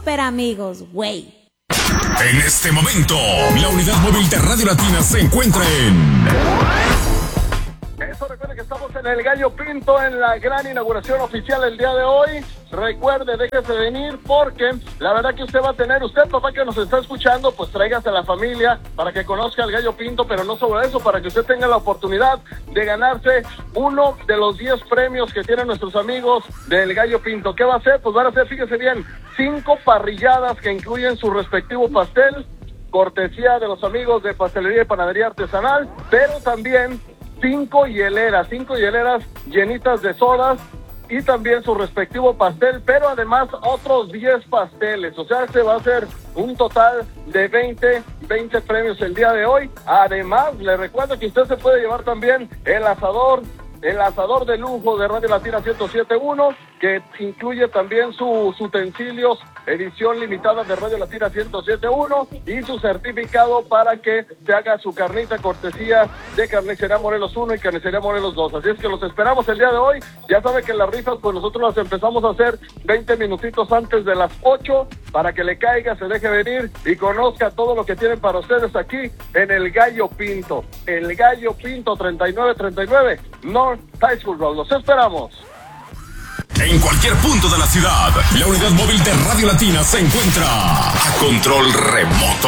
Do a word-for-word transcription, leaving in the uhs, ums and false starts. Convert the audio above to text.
super amigos, güey. En este momento, la unidad móvil de Radio Latina se encuentra en... Eso, recuerde que estamos en el Gallo Pinto en la gran inauguración oficial el día de hoy. Recuerde, déjese venir porque la verdad que usted va a tener, usted papá que nos está escuchando, pues tráigase a la familia para que conozca el Gallo Pinto, pero no solo eso, para que usted tenga la oportunidad de ganarse uno de los diez premios que tienen nuestros amigos del Gallo Pinto. ¿Qué va a hacer? Pues van a hacer, fíjese bien, cinco parrilladas que incluyen su respectivo pastel, cortesía de los amigos de Pastelería y Panadería Artesanal, pero también cinco hieleras, cinco hieleras llenitas de sodas y también su respectivo pastel, pero además otros diez pasteles. O sea, se va a hacer un total de veinte, veinte premios el día de hoy. Además, le recuerdo que usted se puede llevar también el asador, el asador de lujo de Radio Latina ciento siete punto uno, que incluye también sus utensilios edición limitada de Radio Latina ciento siete punto uno y su certificado para que se haga su carnita cortesía de Carnicería Morelos uno y Carnicería Morelos dos. Así es que los esperamos el día de hoy. Ya sabe que las rifas pues nosotros las empezamos a hacer veinte minutitos antes de las ocho para que le caiga, se deje venir y conozca todo lo que tienen para ustedes aquí en el Gallo Pinto. El Gallo Pinto treinta y nueve treinta y nueve North High School Road. Los esperamos. En cualquier punto de la ciudad, la unidad móvil de Radio Latina se encuentra a control remoto.